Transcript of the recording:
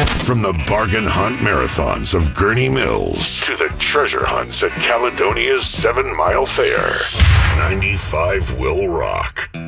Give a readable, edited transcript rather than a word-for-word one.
From the bargain hunt marathons of Gurney Mills to the treasure hunts at Caledonia's 7 Mile Fair, 95 will rock.